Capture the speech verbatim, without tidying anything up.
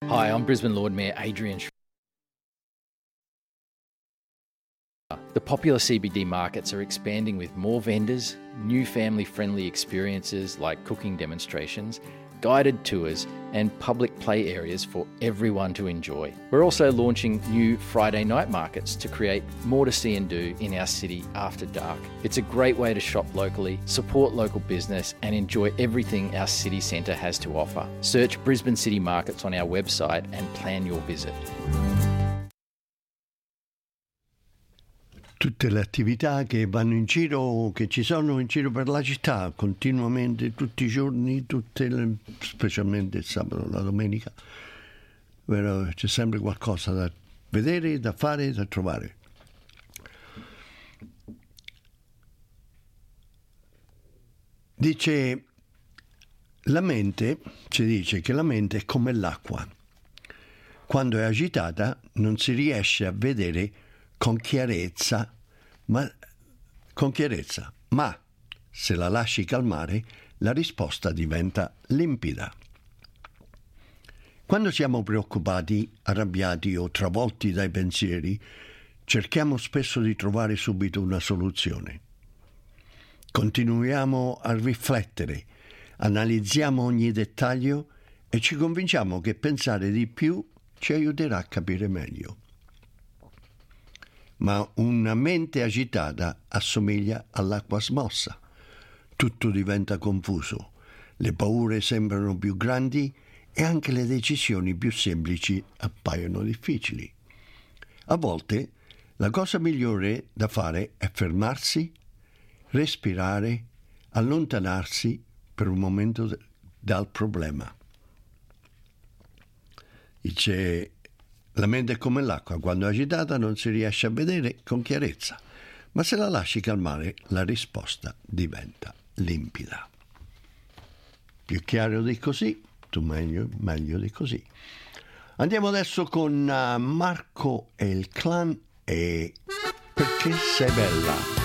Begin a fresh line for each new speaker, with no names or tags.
Hi, I'm Brisbane Lord Mayor Adrian Schroeder. The popular C B D markets are expanding with more vendors, new family-friendly experiences like cooking demonstrations, guided tours and public play areas for everyone to enjoy. We're also launching new Friday night markets to create more to see and do in our city after dark. It's a great way to shop locally, support local business and enjoy everything our city centre has to offer. Search Brisbane City Markets on our website and plan your visit.
Tutte le attività che vanno in giro, che ci sono in giro per la città continuamente, tutti i giorni, tutte le, specialmente il sabato e la domenica, vero? C'è sempre qualcosa da vedere, da fare, da trovare. Dice, la mente, ci dice che la mente è come l'acqua. Quando è agitata non si riesce a vedere con chiarezza, ma con chiarezza, ma se la lasci calmare, la risposta diventa limpida. Quando siamo preoccupati, arrabbiati o travolti dai pensieri, cerchiamo spesso di trovare subito una soluzione. Continuiamo a riflettere, analizziamo ogni dettaglio e ci convinciamo che pensare di più ci aiuterà a capire meglio. Ma una mente agitata assomiglia all'acqua smossa. Tutto diventa confuso, le paure sembrano più grandi e anche le decisioni più semplici appaiono difficili. A volte la cosa migliore da fare è fermarsi, respirare, allontanarsi per un momento dal problema. Dice, la mente è come l'acqua, quando è agitata non si riesce a vedere con chiarezza, ma se la lasci calmare la risposta diventa limpida. Più chiaro di così, tu meglio, meglio di così. Andiamo adesso con uh, Marco e il clan e Perché sei bella.